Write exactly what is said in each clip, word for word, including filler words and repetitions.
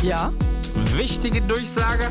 Ja? Wichtige Durchsage.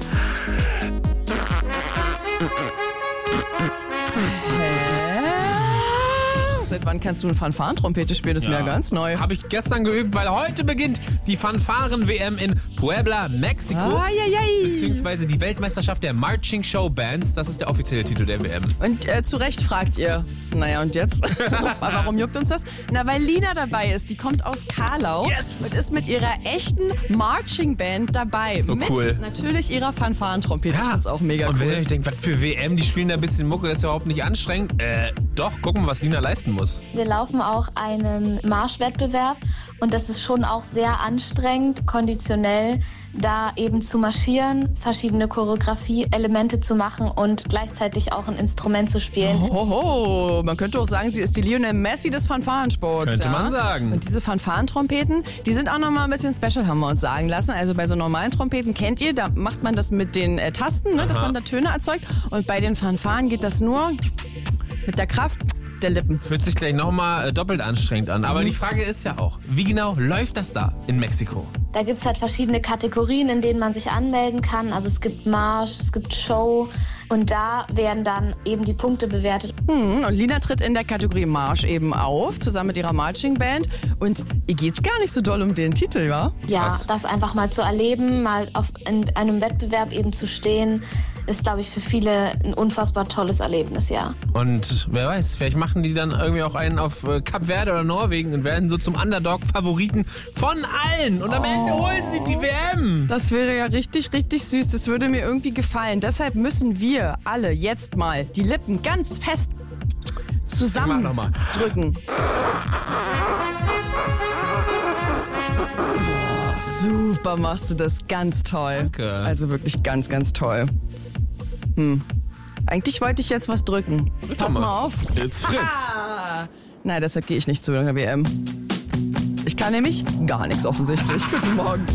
Seit wann kannst du eine Fanfarentrompete spielen? Das ist mir ja ganz neu. Habe ich gestern geübt, weil heute beginnt die Fanfaren-W M in Puebla, Mexiko. Ai, Beziehungsweise die Weltmeisterschaft der Marching Show Bands. Das ist der offizielle Titel der W M. Und äh, zu Recht fragt ihr, naja und jetzt? Warum juckt uns das? Na, weil Lina dabei ist. Die kommt aus Karlau yes. und ist mit ihrer echten Marching Band dabei. So mit cool. natürlich ihrer Fanfarentrompete. Ja. Ich find's auch mega und cool. Und wenn ihr euch denkt, was für W M, die spielen da ein bisschen Mucke, das ist ja überhaupt nicht anstrengend. Äh, doch, gucken wir, was Lina leisten muss. Wir laufen auch einen Marschwettbewerb und das ist schon auch sehr anstrengend, konditionell, da eben zu marschieren, verschiedene Choreografie-Elemente zu machen und gleichzeitig auch ein Instrument zu spielen. Hoho, man könnte auch sagen, sie ist die Lionel Messi des Fanfarensports. Könnte ja? man sagen. Und diese Fanfarentrompeten, die sind auch nochmal ein bisschen special, haben wir uns sagen lassen. Also bei so normalen Trompeten kennt ihr, da macht man das mit den äh, Tasten, ne, dass man da Töne erzeugt. Und bei den Fanfaren geht das nur mit der Kraft der Lippen. Fühlt sich gleich nochmal äh, doppelt anstrengend an. Aber Mhm. die Frage ist ja auch, wie genau läuft das da in Mexiko? Da gibt es halt verschiedene Kategorien, in denen man sich anmelden kann. Also es gibt Marsch, es gibt Show und da werden dann eben die Punkte bewertet. Hm, und Lina tritt in der Kategorie Marsch eben auf, zusammen mit ihrer Marching Band. Und ihr geht's gar nicht so doll um den Titel, ja? Ja, Krass. das einfach mal zu erleben, mal auf in einem Wettbewerb eben zu stehen, ist, glaube ich, für viele ein unfassbar tolles Erlebnis, ja. Und wer weiß, vielleicht machen die dann irgendwie auch einen auf äh, Kap Verde oder Norwegen und werden so zum Underdog-Favoriten von allen. Und am Ende holen sie die W M. Das wäre ja richtig, richtig süß. Das würde mir irgendwie gefallen. Deshalb müssen wir alle jetzt mal die Lippen ganz fest Mach noch mal. zusammendrücken. Super machst du das, ganz toll. Danke. Also wirklich ganz, ganz toll. Hm. Eigentlich wollte ich jetzt was drücken. Drück Pass doch mal. mal. auf. Jetzt Fritz. Ah. Nein, deshalb gehe ich nicht zu der W M. Ich kann nämlich gar nichts offensichtlich. Guten Morgen.